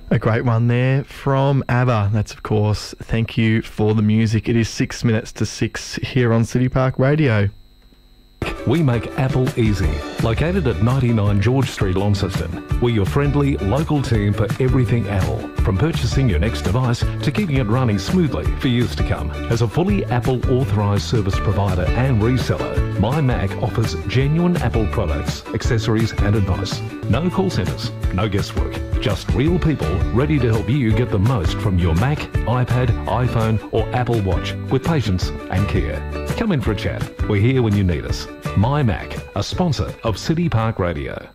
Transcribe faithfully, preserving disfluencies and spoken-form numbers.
A great one there from ABBA. That's, of course, Thank You for the Music. It is six minutes to six here on City Park Radio. We make Apple easy. Located at ninety-nine George Street, Launceston, we're your friendly, local team for everything Apple. From purchasing your next device to keeping it running smoothly for years to come. As a fully Apple authorised service provider and reseller, My Mac offers genuine Apple products, accessories and advice. No call centres, no guesswork. Just real people ready to help you get the most from your Mac, iPad, iPhone or Apple Watch with patience and care. Come in for a chat. We're here when you need us. My Mac, a sponsor of City Park Radio.